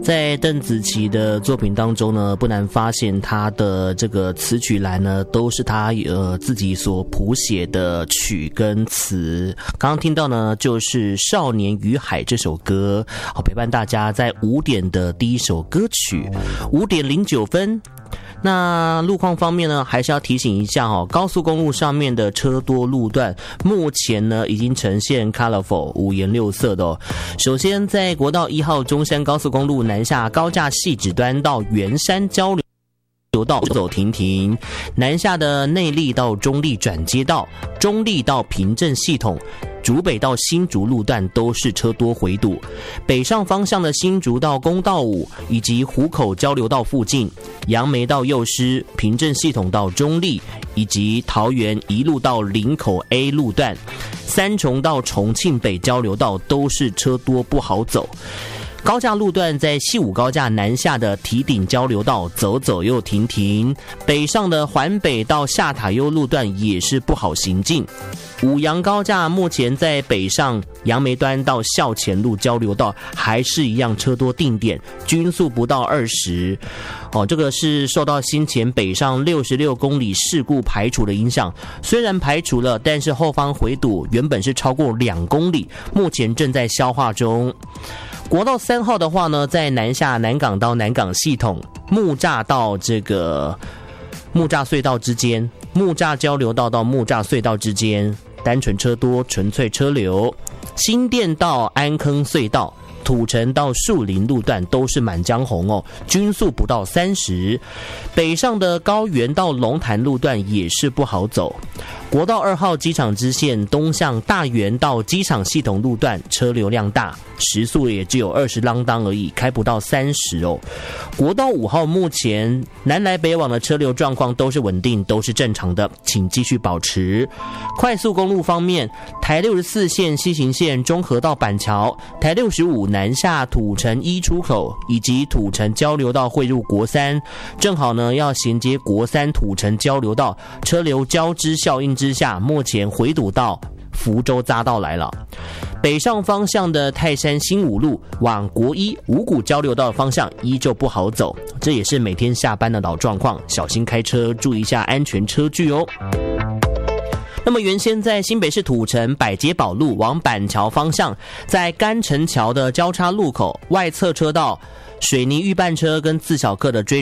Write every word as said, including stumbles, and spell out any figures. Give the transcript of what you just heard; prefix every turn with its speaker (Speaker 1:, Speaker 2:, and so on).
Speaker 1: 在邓紫棋的作品当中呢，不难发现她的这个词曲栏呢，都是她呃自己所谱写的曲跟词。刚刚听到呢，就是《少年与海》这首歌，好陪伴大家在五点的第一首歌曲，五点零九分。那路况方面呢，还是要提醒一下哦，高速公路上面的车多路段，目前呢已经呈现 colorful 五颜六色的哦。首先，在国道一号中山高速公路南下高架汐止端到圆山交流流道走停停，南下的内壢到中壢转接道、中壢到平镇系统、竹北到新竹路段都是车多回堵，北上方向的新竹到公道五以及湖口交流道附近、杨梅到幼师、平镇系统到中壢以及桃园一路到林口 A 路段、三重到重庆北交流道都是车多不好走。高架路段在西武高架南下的堤顶交流道走走又停停，北上的环北到下塔悠路段也是不好行进。五杨高架目前在北上杨梅端到校前路交流道还是一样车多定点，均速不到二十。哦，这个是受到先前北上六十六公里事故排除的影响，虽然排除了，但是后方回堵原本是超过两公里，目前正在消化中。国道三号的话呢，在南下南港到南港系统、木栅到这个木栅隧道之间、木栅交流道到木栅隧道之间，单纯车多，纯粹车流。新店到安坑隧道、土城到树林路段都是满江红哦，均速不到三十。北上的高原到龙潭路段也是不好走。国道二号机场支线东向大园到机场系统路段车流量大，时速也只有二十啷当而已，开不到三十哦。国道五号目前南来北往的车流状况都是稳定，都是正常的，请继续保持。快速公路方面，台六十四线西行线中和到板桥，台六十五南下土城一出口以及土城交流道汇入国三，正好呢要衔接国三土城交流道，车流交织效应之下，目前回堵到福州匝道来了。北上方向的泰山新五路往国一五股交流道的方向依旧不好走，这也是每天下班的老状况，小心开车，注意一下安全车距哦。那么原先在新北市土城百捷宝路往板桥方向，在干城桥的交叉路口外侧车道，水泥预拌车跟自小客的追